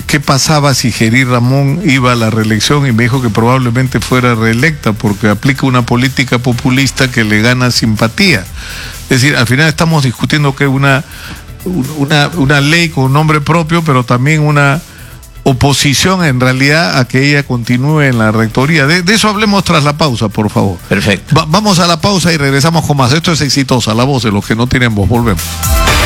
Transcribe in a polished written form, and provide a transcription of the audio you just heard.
qué pasaba si Gerí Ramón iba a la reelección, y me dijo que probablemente fuera reelecta porque aplica una política populista que le gana simpatía. Es decir, al final estamos discutiendo que una ley con un nombre propio, pero también una oposición en realidad a que ella continúe en la rectoría. De eso hablemos tras la pausa, por favor. Perfecto. Vamos a la pausa y regresamos con más. Esto es Exitosa, la voz de los que no tienen voz. Volvemos.